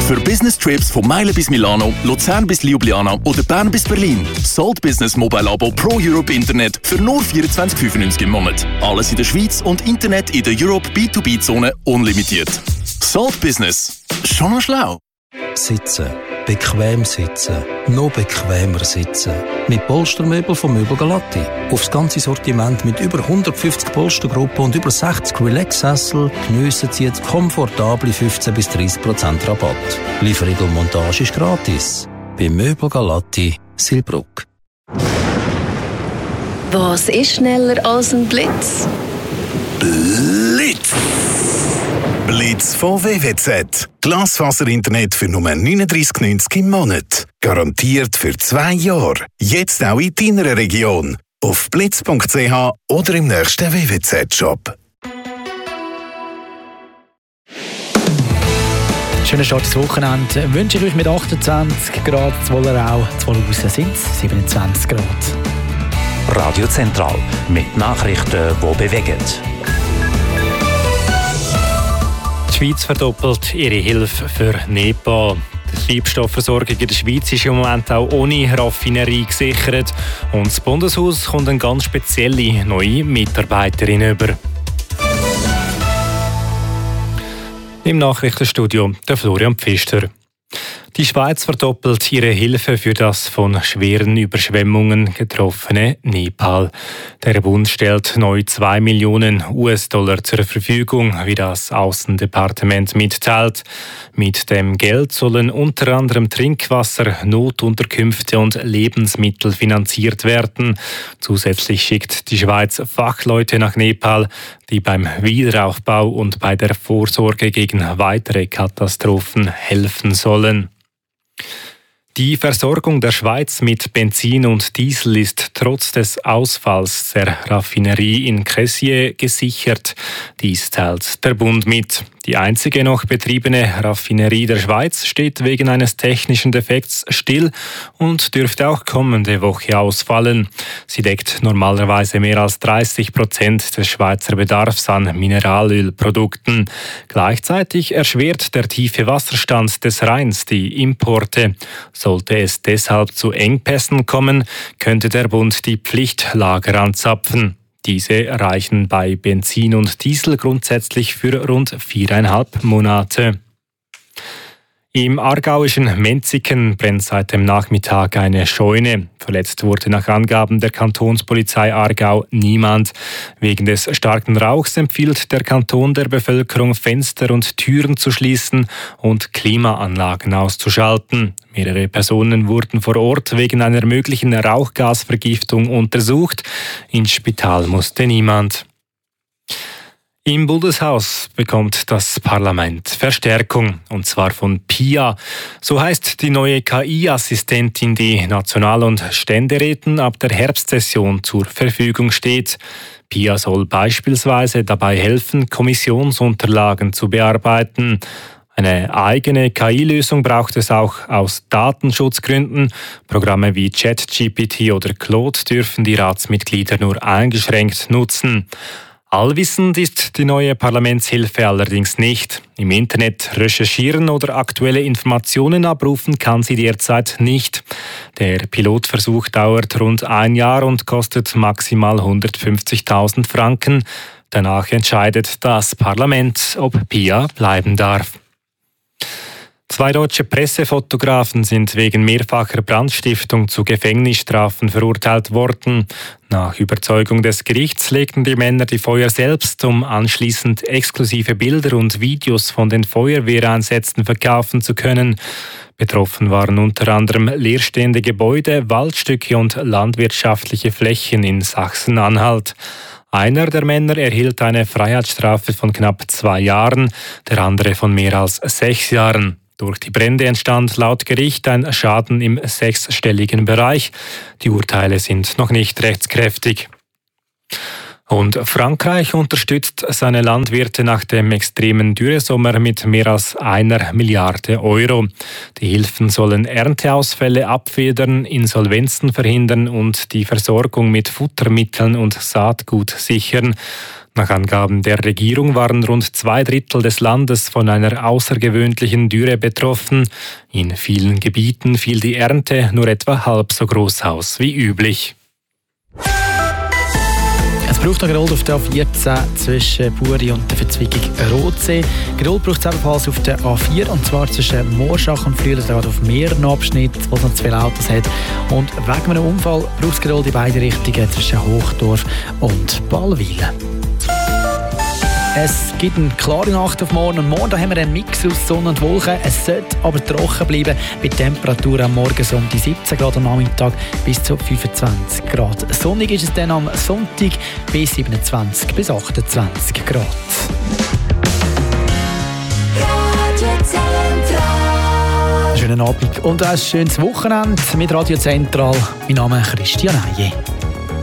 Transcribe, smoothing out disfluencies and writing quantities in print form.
Für Business-Trips von Meilen bis Milano, Luzern bis Ljubljana oder Bern bis Berlin. Salt Business Mobile Abo Pro Europe Internet für nur 24,95 im Monat. Alles in der Schweiz und Internet in der Europe B2B-Zone unlimitiert. Salt Business. Schon noch schlau. Sitzen. Bequem sitzen. Noch bequemer sitzen. Mit Polstermöbel von Möbel Galatti. Aufs ganze Sortiment mit über 150 Polstergruppen und über 60 Relax-Sessel geniessen Sie jetzt komfortable 15-30% Rabatt. Lieferung und Montage ist gratis. Bei Möbel Galatti, Silbruck. Was ist schneller als ein Blitz? Blitz! Blitz von WWZ. Glasfaser-Internet für nur 39,90 im Monat. Garantiert für 2 Jahre. Jetzt auch in deiner Region. Auf blitz.ch oder im nächsten WWZ-Shop. Schönen Start ins Wochenende wünsche ich euch mit 28 Grad zu Wollerau. Zu Wollerhausen sind es 27 Grad. Radio Zentral mit Nachrichten, die bewegen. Die Schweiz verdoppelt ihre Hilfe für Nepal. Die Treibstoffversorgung in der Schweiz ist im Moment auch ohne Raffinerie gesichert. Und das Bundeshaus kommt eine ganz spezielle neue Mitarbeiterin über. Im Nachrichtenstudio der Florian Pfister. Die Schweiz verdoppelt ihre Hilfe für das von schweren Überschwemmungen getroffene Nepal. Der Bund stellt neu 2 Millionen US-Dollar zur Verfügung, wie das Außendepartement mitteilt. Mit dem Geld sollen unter anderem Trinkwasser, Notunterkünfte und Lebensmittel finanziert werden. Zusätzlich schickt die Schweiz Fachleute nach Nepal, die beim Wiederaufbau und bei der Vorsorge gegen weitere Katastrophen helfen sollen. Die Versorgung der Schweiz mit Benzin und Diesel ist trotz des Ausfalls der Raffinerie in Cressier gesichert. Dies teilt der Bund mit. Die einzige noch betriebene Raffinerie der Schweiz steht wegen eines technischen Defekts still und dürfte auch kommende Woche ausfallen. Sie deckt normalerweise mehr als 30% des Schweizer Bedarfs an Mineralölprodukten. Gleichzeitig erschwert der tiefe Wasserstand des Rheins die Importe. Sollte es deshalb zu Engpässen kommen, könnte der Bund die Pflichtlager anzapfen. Diese reichen bei Benzin und Diesel grundsätzlich für rund 4,5 Monate. Im aargauischen Menziken brennt seit dem Nachmittag eine Scheune. Verletzt wurde nach Angaben der Kantonspolizei Aargau niemand. Wegen des starken Rauchs empfiehlt der Kanton der Bevölkerung, Fenster und Türen zu schließen und Klimaanlagen auszuschalten. Mehrere Personen wurden vor Ort wegen einer möglichen Rauchgasvergiftung untersucht. Ins Spital musste niemand. Im Bundeshaus bekommt das Parlament Verstärkung, und zwar von PIA. So heißt die neue KI-Assistentin, die National- und Ständeräten ab der Herbstsession zur Verfügung steht. PIA soll beispielsweise dabei helfen, Kommissionsunterlagen zu bearbeiten. Eine eigene KI-Lösung braucht es auch aus Datenschutzgründen. Programme wie ChatGPT oder Claude dürfen die Ratsmitglieder nur eingeschränkt nutzen. Allwissend ist die neue Parlamentshilfe allerdings nicht. Im Internet recherchieren oder aktuelle Informationen abrufen kann sie derzeit nicht. Der Pilotversuch dauert rund 1 Jahr und kostet maximal 150.000 Franken. Danach entscheidet das Parlament, ob PIA bleiben darf. 2 deutsche Pressefotografen sind wegen mehrfacher Brandstiftung zu Gefängnisstrafen verurteilt worden. Nach Überzeugung des Gerichts legten die Männer die Feuer selbst, um anschließend exklusive Bilder und Videos von den Feuerwehreinsätzen verkaufen zu können. Betroffen waren unter anderem leerstehende Gebäude, Waldstücke und landwirtschaftliche Flächen in Sachsen-Anhalt. Einer der Männer erhielt eine Freiheitsstrafe von knapp 2 Jahren, der andere von mehr als 6 Jahren. Durch die Brände entstand laut Gericht ein Schaden im 6-stelligen Bereich. Die Urteile sind noch nicht rechtskräftig. Und Frankreich unterstützt seine Landwirte nach dem extremen Dürresommer mit mehr als 1 Milliarde Euro. Die Hilfen sollen Ernteausfälle abfedern, Insolvenzen verhindern und die Versorgung mit Futtermitteln und Saatgut sichern. Nach Angaben der Regierung waren rund 2/3 des Landes von einer außergewöhnlichen Dürre betroffen. In vielen Gebieten fiel die Ernte nur etwa halb so groß aus wie üblich. Es braucht noch Geduld auf der A14 zwischen Buri und der Verzweigung Rotsee. Geduld braucht es ebenfalls auf der A4, und zwar zwischen Morschach und Frühlingsrad auf mehreren Abschnitten, wo es noch zu viele Autos hat. Und wegen einem Unfall braucht es Geduld in beide Richtungen zwischen Hochdorf und Ballwil. Es gibt eine klare Nacht auf morgen, und morgen haben wir einen Mix aus Sonne und Wolken. Es sollte aber trocken bleiben, bei Temperaturen am Morgen so um die 17 Grad, am Nachmittag bis zu 25 Grad. Sonnig ist es dann am Sonntag bis 27 bis 28 Grad. Schönen Abend und ein schönes Wochenende mit Radio Zentral. Mein Name ist Christian Eije.